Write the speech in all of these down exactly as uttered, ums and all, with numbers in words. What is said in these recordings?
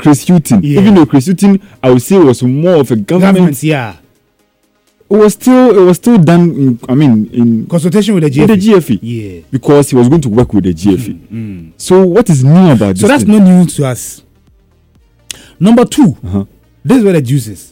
Chris Hughton. Yeah. Even though Chris Hughton, I would say, was more of a government. Government, yeah. It was still, it was still done. In, I mean, in Consultation with the G F E. With the G F E. Yeah. Because he was going to work with the G F E. Mm-hmm. So what is new about this? So that's thing? no news to us. Number two. Uh-huh. This is where the juice is.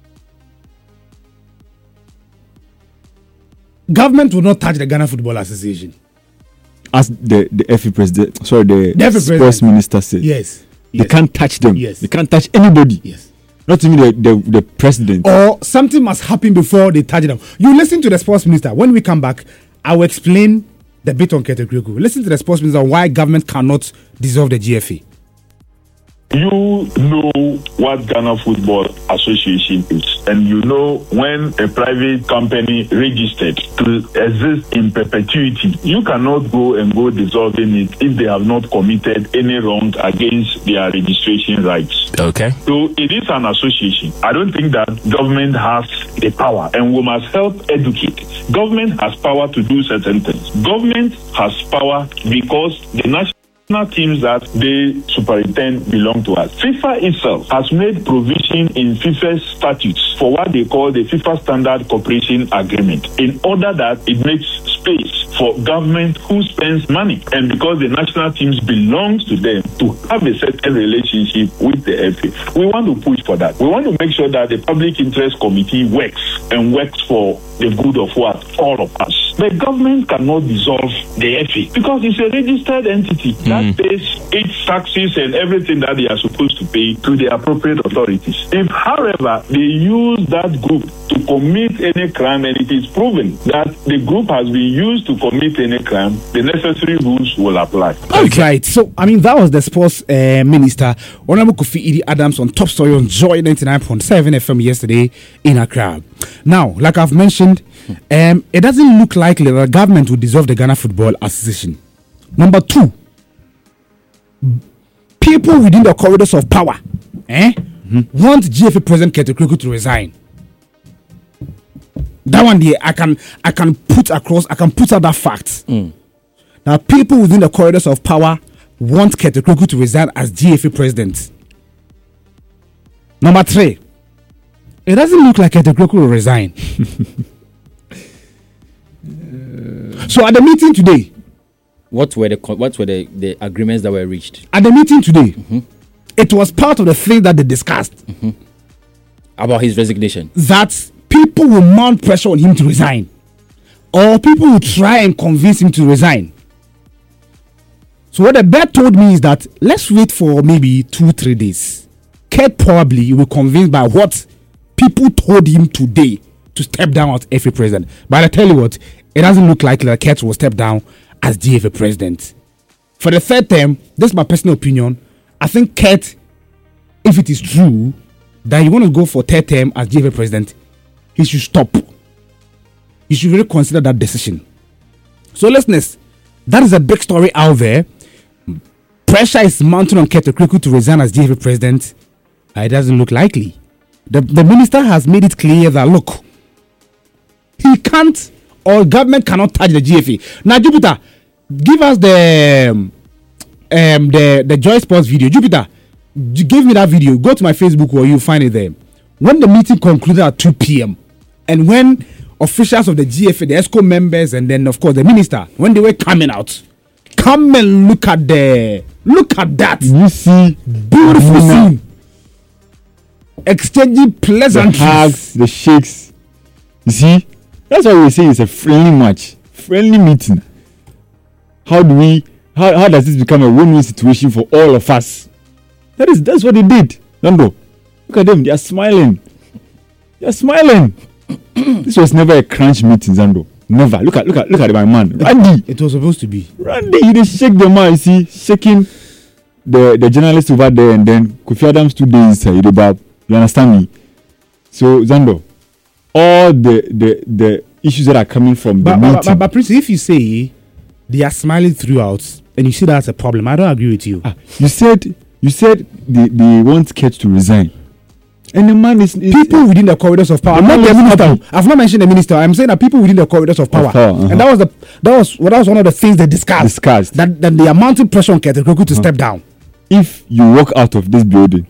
Government will not touch the Ghana Football Association. As the, the F A president, sorry, the, The F A sports president. minister said. Yes. They yes. can't touch them. Yes. They can't touch anybody. Yes. Not even the, the, the president. Or something must happen before they touch them. You listen to the sports minister. When we come back, I will explain the bit on Kete Kweku. Listen to the sports minister on why government cannot dissolve the G F A. You know what Ghana Football Association is, and you know when a private company registered to exist in perpetuity, you cannot go and go dissolving it if they have not committed any wrong against their registration rights. Okay. So it is an association. I don't think that government has the power, and we must help educate. Government has power to do certain things. Government has power because the national teams that they superintend belong to us. FIFA itself has made provision in FIFA's statutes for what they call the FIFA Standard Cooperation Agreement in order that it makes space for government who spends money, and because the national teams belongs to them, to have a certain relationship with the F A. We want to push for that. We want to make sure that the Public Interest Committee works and works for the good of what? All of us. The government cannot dissolve the F A because it's a registered entity mm. that pays its taxes and everything that they are supposed to pay to the appropriate authorities. If, however, they use that group to commit any crime and it is proven that the group has been used to commit any crime, the necessary rules will apply. All right. So, I mean, that was the sports uh, minister, Honorable Kofi Idi Adams, on Top Story on Joy ninety-nine point seven F M yesterday in Accra. Now, like I've mentioned, um, it doesn't look likely that the government will dissolve the Ghana Football Association. Number two, people within the corridors of power eh, mm-hmm. want G F A President Kete Kweku to resign. That one there, I can I can put across, I can put out that fact. Mm. Now, people within the corridors of power want Kete Kweku to resign as G F A president. Number three, it doesn't look like Kete Kweku will resign. uh, so at the meeting today, what were the what were the, the agreements that were reached? At the meeting today, mm-hmm. it was part of the thing that they discussed mm-hmm. about his resignation. That people will mount pressure on him to resign, or people will try and convince him to resign. So what the bet told me is that let's wait for maybe two, three days. Kurt probably will be convinced by what people told him today to step down as F A president. But I tell you what, it doesn't look likely that Kurt will step down as G F A president. For the third term, this is my personal opinion, I think Kurt, if it is true that you want to go for third term as G F A president, he should stop. You should really consider that decision. So listeners, that is a big story out there. Pressure is mounting on Kete Kweku to resign as G F A president. It doesn't look likely. The, the minister has made it clear that look, he can't, or government cannot touch the G F A. Now, Jupiter, give us the um, um the the Joy Sports video. Jupiter, give me that video. Go to my Facebook or you find it there. When the meeting concluded at two p.m. and when officials of the G F A, the ESCO members, and then of course the minister, when they were coming out, come and look at the look at that. You see, beautiful scene. Exchanging pleasant the hugs, the shakes. You see, that's why we say it's a friendly match, friendly meeting. How do we? How how does this become a win-win situation for all of us? That is that's what they did. Nando, look at them. They are smiling. They are smiling. This was never a crunch meeting, Zando. Never. Look at look at look at my man, Randy. It was supposed to be. Randy, he did shake the man. You see, shaking the the journalist over there, and then Kofi Adams two days. Uh, you understand me? So Zando, all the the the issues that are coming from but, the meeting. But, but, but Prince, if you say they are smiling throughout, and you see that's a problem, I don't agree with you. Ah, you said you said they, they want Kurt to resign. And the man is, is people within the corridors of power. I'm not the minister. I've not mentioned the minister. I'm saying that people within the corridors of power. Of power uh-huh. And that was the that was well, that was one of the things they discussed. Discussed that that they are mounting pressure on Kete Kweku to uh-huh. step down. If you walk out of this building